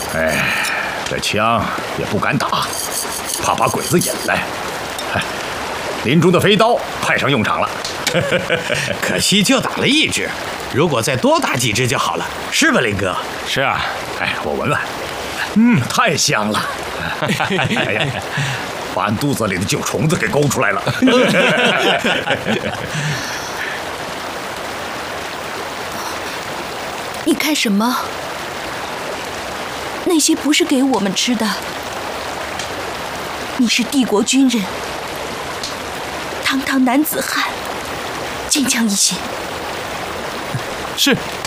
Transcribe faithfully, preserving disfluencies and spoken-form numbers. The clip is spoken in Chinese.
哎，这枪也不敢打，怕把鬼子引来。哎，林中的飞刀派上用场了。 可惜就打了一只，如果再多打几只就好了，是吧，林哥？ 是啊，哎，我闻闻，嗯，太香了。哎呀，把俺肚子里的旧虫子给勾出来了。 你看什么？那些不是给我们吃的。你是帝国军人，堂堂男子汉，坚强一些。 是。